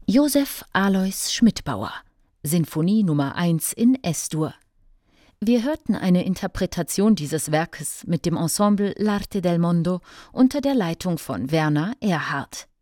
Josef Alois Schmidbauer, Sinfonie Nummer 1 in Es-Dur. Wir hörten eine Interpretation dieses Werkes mit dem Ensemble L'Arte del Mondo unter der Leitung von Werner Erhardt.